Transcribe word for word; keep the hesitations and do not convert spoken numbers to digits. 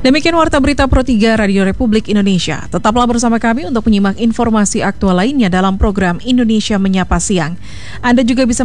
Demikian Warta Berita Pro tiga Radio Republik Indonesia. Tetaplah bersama kami untuk menyimak informasi aktual lainnya dalam program Indonesia Menyapa Siang. Anda juga bisa